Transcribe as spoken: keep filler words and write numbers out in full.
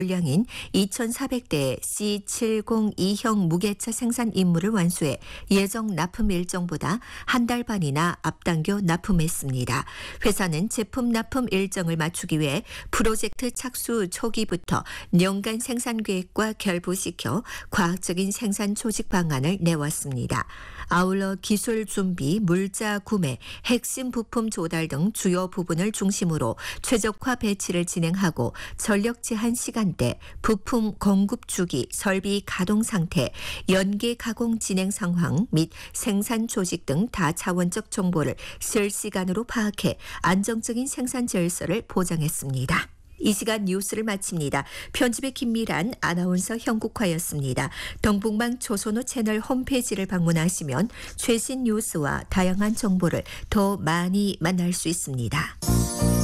물량인 이천사백 대의 씨 칠공이형 무게차 생산 임무를 완수해 예정 납품 일정보다 한 달 반이나 앞당겨 납품했습니다. 회사는 제품 납품 일정을 맞추기 위해 프로젝트 착수 초기부터 연간 생산 계획과 결부시켜 과학적인 생산 조직 방안을 내왔습니다. 아울러 기술 준비, 물자 구매, 핵심 부품 조달 등 주요 부분을 중심으로 최적화 배치를 진행하고 전력 제한 시간대, 부품 공급 주기, 설비 가동 상태, 연계 가공 진행 상황 및 생산 조직 등 다차원적 정보를 실시간으로 파악해 안정적인 생산 질서를 보장했습니다. 이 시간 뉴스를 마칩니다. 편집의 김미란, 아나운서 형국화였습니다. 동북망 조선호 채널 홈페이지를 방문하시면 최신 뉴스와 다양한 정보를 더 많이 만날 수 있습니다.